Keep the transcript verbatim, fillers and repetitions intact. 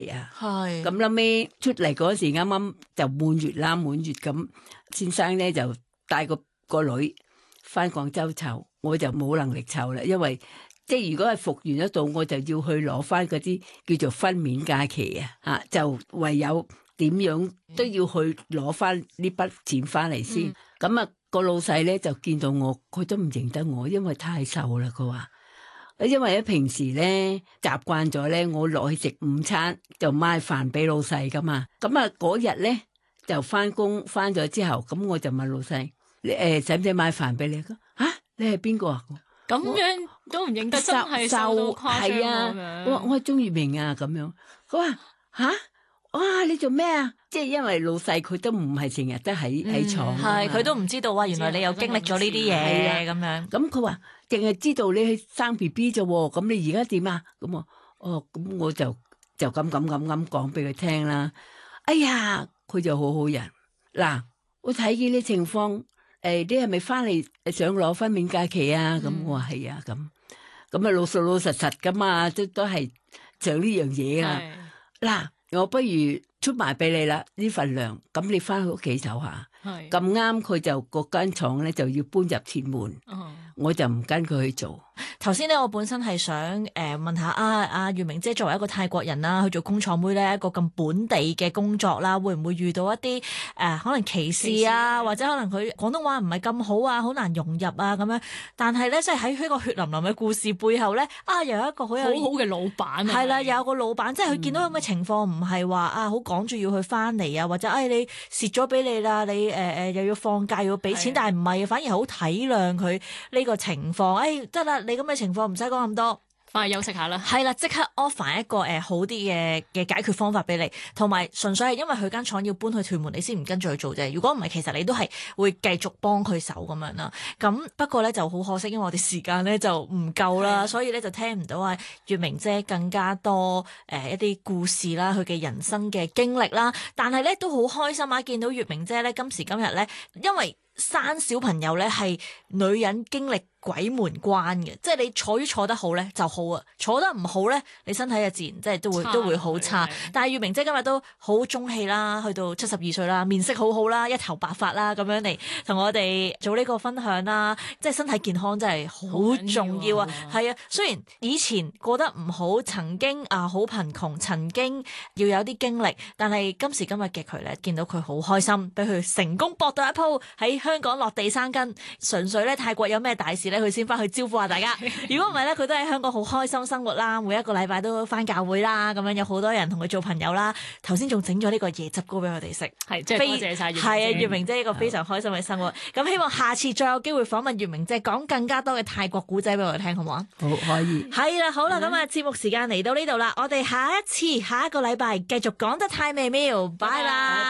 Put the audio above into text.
啊， 係咁後尾出嚟嗰時啱啱就滿月啦，滿月咁先生咧就帶個個女翻廣州湊，我就冇能力湊啦，因為即係如果係復原得到，我就要去攞翻嗰啲叫做分娩假期啊，嚇就唯有點樣都要去攞翻呢筆錢翻嚟先。咁啊、嗯、個老細咧就見到我，佢都唔認得我，因為太瘦啦。佢話。因為喺平時咧習慣咗咧，我落去食午餐就買飯俾老細噶嘛。咁啊嗰日咧就翻工翻咗之後，咁我就問老細：你誒使唔使買飯俾你？嚇、啊，你係邊個啊？ 咁樣都唔認得，真係瘦到誇張係啊！我我係鍾月明啊咁樣。佢話吓？哇！你做咩啊？即係因為老細佢都唔係成日都喺喺廠， 係佢都唔知道啊！原來你又經歷咗呢啲嘢咁樣。 咁佢話淨係知道你去生 B B 啫喎，咁你而家點啊？咁我哦，咁我就就咁咁咁咁講俾佢聽啦。哎呀，佢就好好人嗱，我睇見啲情況，誒、哎，你係咪翻嚟想攞分娩假期啊？咁、嗯、我話係啊，咁咁啊老實老實實噶嘛，都都係想呢樣嘢啊。嗱。我不如出埋俾你啦，呢份糧，咁你翻去屋企走下。咁啱佢就嗰間廠咧就要搬入屯門，嗯、我就唔跟佢去做。 頭先咧，我本身係想誒、呃、問下啊，阿月明姐作為一個泰國人啦，去做工廠妹咧，一個咁本地嘅工作啦，會唔會遇到一啲誒、呃、可能歧視啊，視或者可能佢廣東話唔係咁好啊，好難融入啊咁樣？但係咧，即係喺呢個血淋淋嘅故事背後咧，啊，又有一個好有好好嘅老闆，係啦，又有個老闆，即係佢見到咁嘅情況，唔係話啊好趕住要去翻嚟啊，或者誒、哎、你蝕咗俾你啦，你誒誒、呃、又要放假又要俾錢，的但係唔係，反而好體諒佢呢個情況。誒得啦，你咁嘅情況唔使講咁多，翻去休息下啦。係啦，即刻 offer 一個誒、呃、好啲嘅嘅解決方法俾你，同埋純粹係因為佢間廠要搬去屯門，你先唔跟住去做啫。如果唔係，其實你都係會繼續幫佢手咁樣啦。咁不過咧就好可惜，因為我哋時間咧就唔夠啦，的所以咧就聽唔到啊月明姐更加多誒、呃、一啲故事啦，佢嘅人生嘅經歷啦。但係咧都好開心啊，見到月明姐咧今時今日咧，因為生小朋友咧係女人經歷鬼門關嘅，即係你坐於坐得好咧就好啊，坐得唔好咧，你身體就自然即係都會差都會好差。的但係月明姐今日都好中氣啦，去到七十二歲啦，面色好好啦，一頭白髮啦，咁樣嚟同我哋做呢個分享啦。即係身體健康真係好重要啊！係啊，雖然以前過得唔好，曾經啊好貧窮，曾經要有啲經歷，但係今時今日嘅佢咧，見到佢好開心，俾佢成功搏到一鋪喺香港落地生根。純粹咧泰國有咩大事咧，佢先翻去招呼下大家。如果唔係咧，佢都喺香港好開心生活啦，每一個禮拜都翻教會啦，咁樣有好多人同佢做朋友啦。頭先仲整咗呢個椰汁糕俾我哋食，係即係多謝晒。係啊，月明姐一個非常開心嘅生活。咁希望下次再有機會訪問月明姐，講更加多嘅泰國古仔俾我哋聽，好唔好啊？ 好，可以。 係啦，好啦，咁啊節目時間嚟到呢度啦，我哋下一次下一個禮拜繼續講得太美妙，拜拜。